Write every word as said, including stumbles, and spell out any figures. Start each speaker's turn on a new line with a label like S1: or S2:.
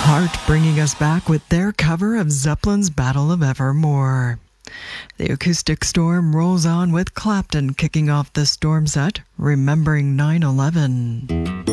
S1: Heart bringing us back with their cover of Zeppelin's Battle of Evermore. The Acoustic Storm rolls on with Clapton kicking off the storm set, Remembering nine eleven.